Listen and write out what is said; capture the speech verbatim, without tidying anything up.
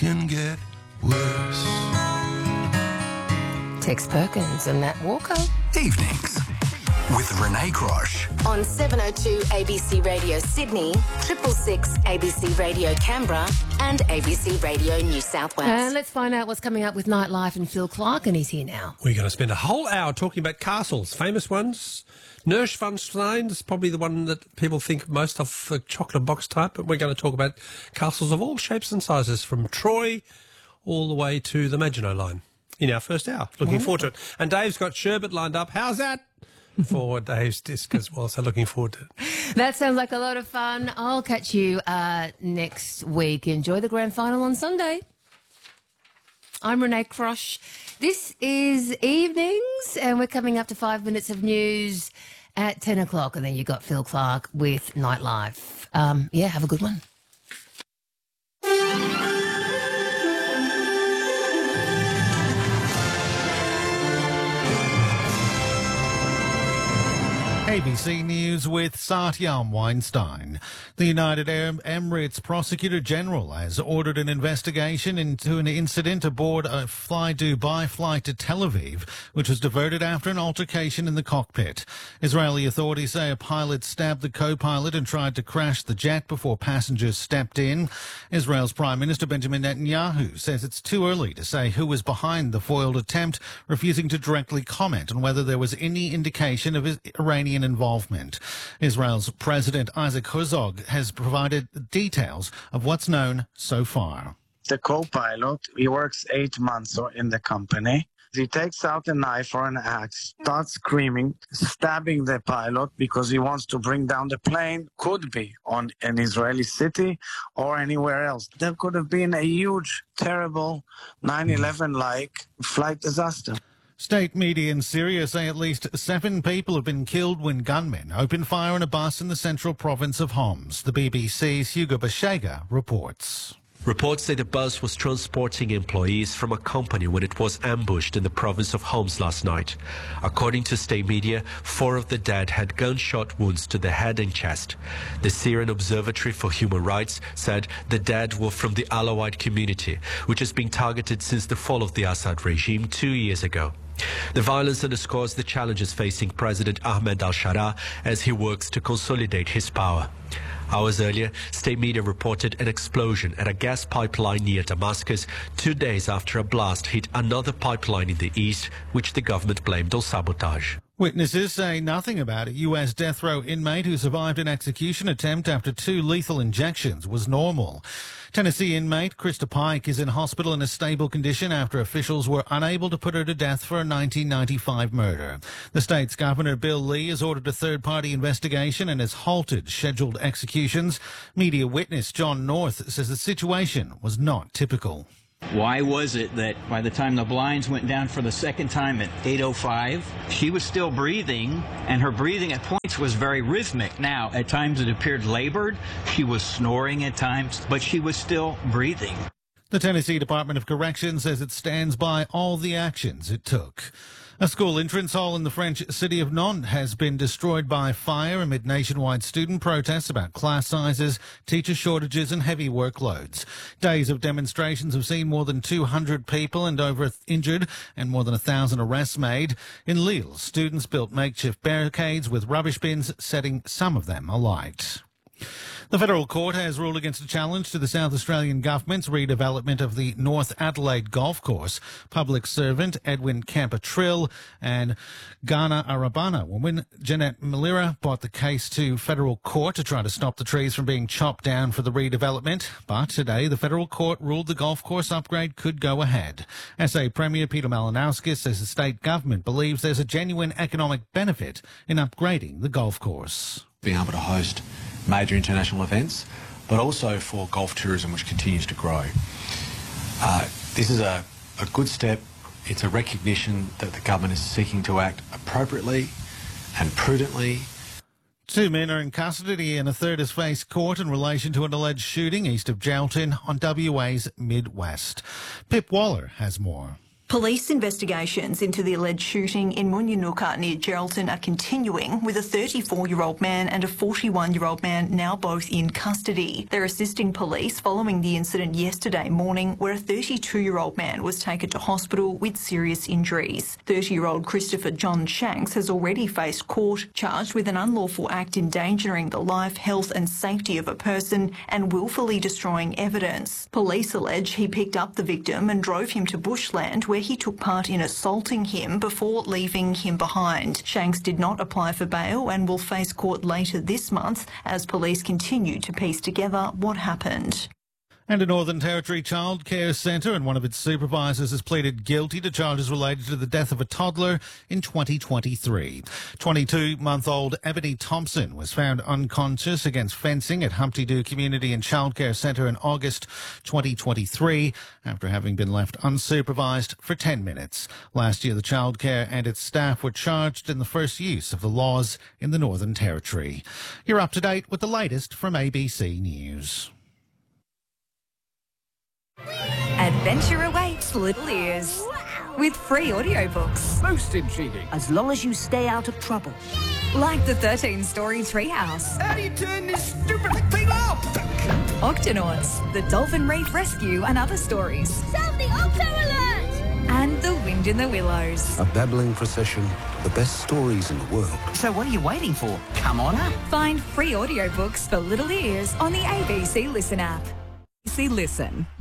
can get worse. Tex Perkins and Matt Walker. Evenings with Renee Grosh. On seven oh two A B C Radio Sydney, triple six A B C Radio Canberra and A B C Radio New South Wales. And let's find out what's coming up with Nightlife and Phil Clark, and he's here now. We're going to spend a whole hour talking about castles, famous ones. Neuschwanstein is probably the one that people think most of, the chocolate box type, but we're going to talk about castles of all shapes and sizes, from Troy all the way to the Maginot Line in our first hour. Looking Wonderful. forward to it. And Dave's got sherbet lined up. How's that? For Dave's disc as well, so looking forward to it. That sounds like a lot of fun. I'll catch you uh, next week. Enjoy the grand final on Sunday. I'm Renee Grosh. This is Evenings, and we're coming up to five minutes of news at ten o'clock, and then you got Phil Clark with Nightlife. Um, yeah, have a good one. A B C News with Satyam Weinstein. The United Arab Emirates Prosecutor General has ordered an investigation into an incident aboard a Fly Dubai flight to Tel Aviv, which was diverted after an altercation in the cockpit. Israeli authorities say a pilot stabbed the co-pilot and tried to crash the jet before passengers stepped in. Israel's Prime Minister Benjamin Netanyahu says it's too early to say who was behind the foiled attempt, refusing to directly comment on whether there was any indication of Iranian involvement. Israel's President Isaac Herzog has provided details of what's known so far. The co-pilot, he works eight months in the company. He takes out a knife or an axe, starts screaming, stabbing the pilot because he wants to bring down the plane. Could be on an Israeli city or anywhere else. There could have been a huge, terrible nine eleven-like flight disaster. State media in Syria say at least seven people have been killed when gunmen opened fire on a bus in the central province of Homs. The B B C's Hugo Bashega reports. Reports say the bus was transporting employees from a company when it was ambushed in the province of Homs last night. According to state media, four of the dead had gunshot wounds to the head and chest. The Syrian Observatory for Human Rights said the dead were from the Alawite community, which has been targeted since the fall of the Assad regime two years ago. The violence underscores the challenges facing President Ahmed al-Sharaa as he works to consolidate his power. Hours earlier, state media reported an explosion at a gas pipeline near Damascus two days after a blast hit another pipeline in the east, which the government blamed on sabotage. Witnesses say nothing about a U S death row inmate who survived an execution attempt after two lethal injections was normal. Tennessee inmate Krista Pike is in hospital in a stable condition after officials were unable to put her to death for a nineteen ninety-five murder. The state's Governor Bill Lee has ordered a third-party investigation and has halted scheduled executions. Media witness John North says the situation was not typical. Why was it that by the time the blinds went down for the second time at eight oh five, she was still breathing, and her breathing at points was very rhythmic. Now, at times it appeared labored, she was snoring at times, but she was still breathing. The Tennessee Department of Corrections says it stands by all the actions it took. A school entrance hall in the French city of Nantes has been destroyed by fire amid nationwide student protests about class sizes, teacher shortages and heavy workloads. Days of demonstrations have seen more than two hundred people and over injured and more than one thousand arrests made. In Lille, students built makeshift barricades with rubbish bins, setting some of them alight. The federal court has ruled against a challenge to the South Australian government's redevelopment of the North Adelaide golf course. Public servant Edwin Camper-Trill and Ghana Arabana woman Jeanette Malira brought the case to federal court to try to stop the trees from being chopped down for the redevelopment. But today, the federal court ruled the golf course upgrade could go ahead. S A Premier Peter Malinauskas says the state government believes there's a genuine economic benefit in upgrading the golf course. Being able to host major international events, but also for golf tourism, which continues to grow. Uh, this is a, a good step. It's a recognition that the government is seeking to act appropriately and prudently. Two men are in custody and a third has faced court in relation to an alleged shooting east of Geraldton on W A's Midwest. Pip Waller has more. Police investigations into the alleged shooting in Munyanuka near Geraldton are continuing, with a thirty-four-year-old man and a forty-one-year-old man now both in custody. They're assisting police following the incident yesterday morning, where a thirty-two-year-old man was taken to hospital with serious injuries. thirty-year-old Christopher John Shanks has already faced court, charged with an unlawful act endangering the life, health and safety of a person and willfully destroying evidence. Police allege he picked up the victim and drove him to bushland, where he took part in assaulting him before leaving him behind. Shanks did not apply for bail and will face court later this month as police continue to piece together what happened. And a Northern Territory childcare centre and one of its supervisors has pleaded guilty to charges related to the death of a toddler in twenty twenty-three. twenty-two-month-old Ebony Thompson was found unconscious against fencing at Humpty Doo Community and Childcare Centre in August twenty twenty-three after having been left unsupervised for ten minutes. Last year, the childcare and its staff were charged in the first use of the laws in the Northern Territory. You're up to date with the latest from A B C News. Adventure awaits Little Ears with free audiobooks. Most intriguing. As long as you stay out of trouble. Like the thirteen-story Treehouse. How do you turn this stupid thing off? Octonauts, the Dolphin Reef Rescue and other stories. Sound the Octo Alert! And The Wind in the Willows. A babbling procession, the best stories in the world. So what are you waiting for? Come on up. Find free audiobooks for Little Ears on the A B C Listen app. A B C Listen.